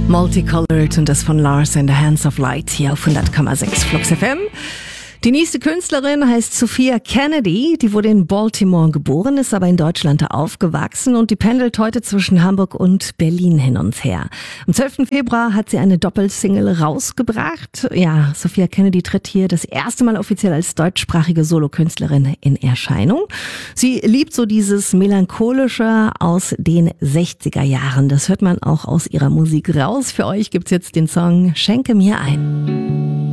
Multicolored und das von Lars in the Hands of Light hier auf 100,6 Flux FM. Die nächste Künstlerin heißt Sophia Kennedy. Die wurde in Baltimore geboren, ist aber in Deutschland aufgewachsen und die pendelt heute zwischen Hamburg und Berlin hin und her. Am 12. Februar hat sie eine Doppelsingle rausgebracht. Ja, Sophia Kennedy tritt hier das erste Mal offiziell als deutschsprachige Solokünstlerin in Erscheinung. Sie liebt so dieses Melancholische aus den 60er Jahren. Das hört man auch aus ihrer Musik raus. Für euch gibt's jetzt den Song Schenke mir ein.